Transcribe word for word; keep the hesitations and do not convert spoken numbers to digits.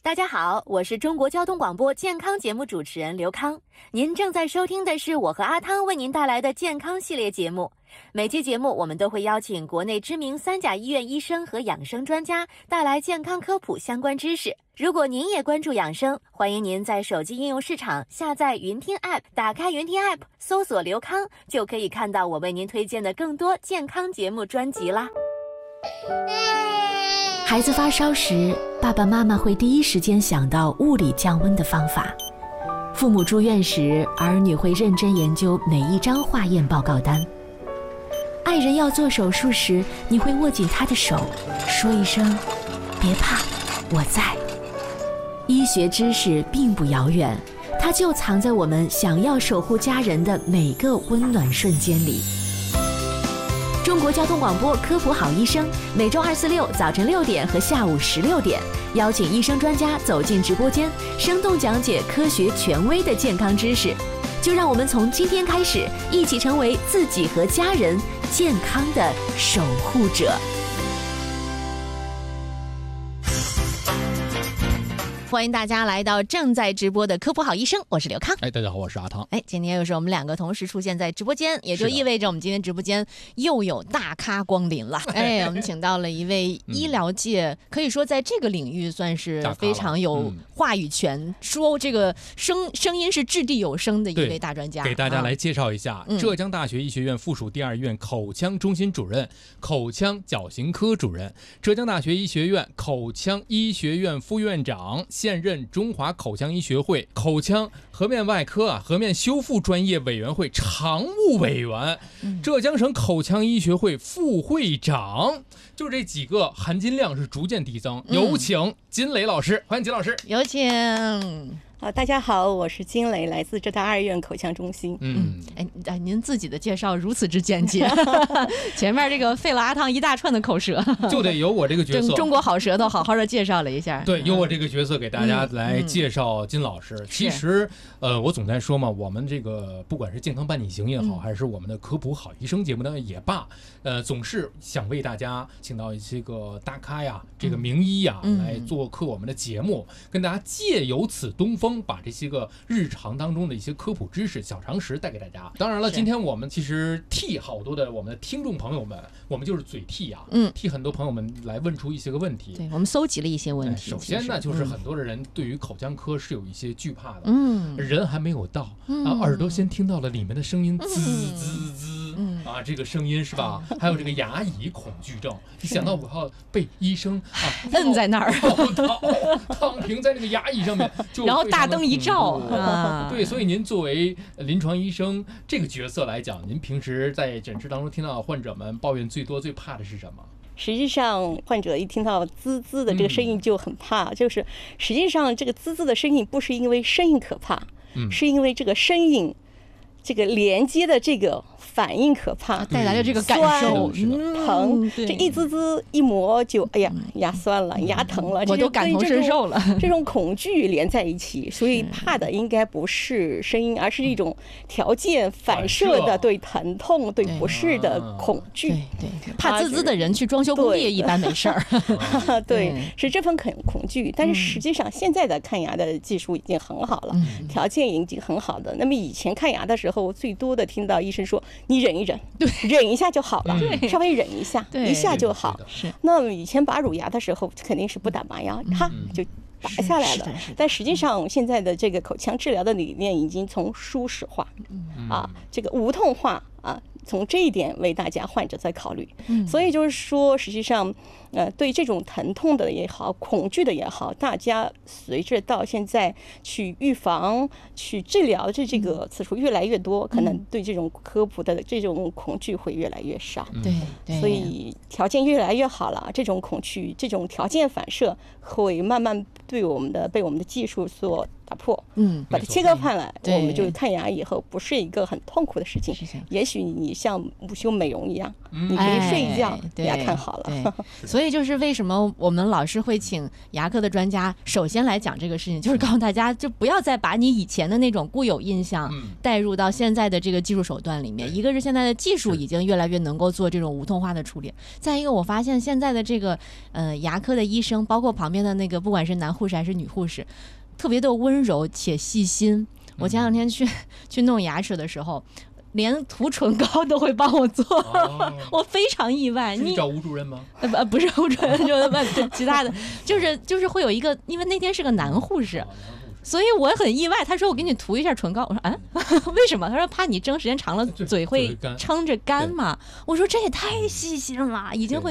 大家好，我是中国交通广播健康节目主持人刘康。您正在收听的是我和阿汤为您带来的健康系列节目。每期节目我们都会邀请国内知名三甲医院医生和养生专家带来健康科普相关知识。如果您也关注养生，欢迎您在手机应用市场下载云听 App， 打开云听 App 搜索刘康，就可以看到我为您推荐的更多健康节目专辑啦。 孩子发烧时，爸爸妈妈会第一时间想到物理降温的方法。父母住院时，儿女会认真研究每一张化验报告单。爱人要做手术时，你会握紧他的手，说一声别怕，我在。医学知识并不遥远，它就藏在我们想要守护家人的每个温暖瞬间里。中国交通广播科普好医生，每周二、四、六早晨六点和下午十六点，邀请医生专家走进直播间，生动讲解科学权威的健康知识。就让我们从今天开始，一起成为自己和家人健康的守护者。 欢迎大家来到正在直播的科普好医生，我是刘康。 哎，大家好，我是阿汤。 哎，今天又是我们两个同时出现在直播间，也就意味着我们今天直播间又有大咖光临了。哎，我们请到了一位医疗界、嗯、可以说在这个领域算是非常有话语权，嗯、说这个声声音是掷地有声的一位大专家。 给大家来介绍一下、啊、浙江大学医学院附属第二医院口腔中心主任、口腔矫形科主任，浙江大学医学院口腔医学院副院长，现任中华口腔医学会口腔颌面外科啊颌面修复专业委员会常务委员、嗯、浙江省口腔医学会副会长，就这几个含金量是逐渐递增。嗯、有请金磊老师，欢迎金老师， 有请。 好，大家好，我是金磊，来自浙大二院口腔中心。 嗯，哎哎，您自己的介绍如此之简洁，前面这个费了阿汤一大串的口舌， 就得由我这个角色， 中国好舌头好好的介绍了一下。 对，由我这个角色给大家来介绍金老师。嗯嗯、其实，呃，我总在说嘛，我们这个不管是健康伴你行也好，嗯、还是我们的科普好医生节目呢也罢，呃，总是想为大家请到一些个大咖呀，这个名医呀、嗯、来做客我们的节目，嗯、跟大家借由此东风。把这些个日常当中的一些科普知识、小常识带给大家。当然了，今天我们其实替好多的我们的听众朋友们，我们就是嘴替啊，嗯，替很多朋友们来问出一些个问题。 对，我们搜集了一些问题。 首先呢，就是很多的人对于口腔科是有一些惧怕的，嗯，人还没有到、嗯、啊，耳朵先听到了里面的声音，滋滋滋，嗯啊，这个声音是吧？还有这个牙椅恐惧症，一想到我要被医生啊摁在那儿， 躺平在那个牙椅上面，就然后大灯一照啊， 对，所以您作为临床医生这个角色来讲，您平时在诊室当中听到患者们抱怨最多、最怕的是什么？ 实际上，患者一听到滋滋的这个声音就很怕，嗯、就是实际上这个滋滋的声音不是因为声音可怕，嗯、是因为这个声音这个连接的这个反应可怕， 带来的这个感受， 嗯、疼，这一滋滋一磨就哎呀牙酸了，牙疼了， 我都感同身受了。 这种恐惧连在一起，所以怕的应该不是声音，而是一种条件反射的对疼痛、对不适的恐惧。 对对对，怕滋滋的人去装修工地一般没事儿。 对，是这份恐恐惧。但是实际上，现在的看牙的技术已经很好了，条件已经很好的。那么以前看牙的时候，最多的听到医生说：“你忍一忍，对，忍一下就好了，稍微忍一下，一下就好。”是。那么以前拔乳牙的时候，肯定是不打麻药，它就拔下来了。但实际上，现在的这个口腔治疗的理念已经从舒适化，啊，这个无痛化啊。从这一点为大家患者在考虑，嗯、所以就是说，实际上，呃，对这种疼痛的也好，恐惧的也好，大家随着到现在去预防、去治疗的这个次数越来越多，嗯、可能对这种科普的这种恐惧会越来越少。 对、嗯， 所以条件越来越好了，这种恐惧、这种条件反射会慢慢对我们的被我们的技术所打破，嗯，把它切割开来，我们就看牙以后不是一个很痛苦的事情。也许你像不修美容一样， 你可以睡一觉， 对， 牙看好了。 对，所以就是为什么我们老是会请牙科的专家首先来讲这个事情，就是告诉大家，就不要再把你以前的那种固有印象带入到现在的这个技术手段里面。一个是现在的技术已经越来越能够做这种无痛化的处理，再一个我发现现在的这个呃牙科的医生，包括旁边的那个不管是男护士还是女护士，特别的温柔且细心。我前两天去、嗯、去弄牙齿的时候，连涂唇膏都会帮我做，哦、我非常意外。 你找吴主任吗？ 呃不是吴主任，就问其他的，就是就是会有一个，因为那天是个男护士。哦，所以我很意外，他说我给你涂一下唇膏，我说啊，为什么？他说怕你蒸时间长了嘴会撑着干嘛。我说这也太细心了，已经会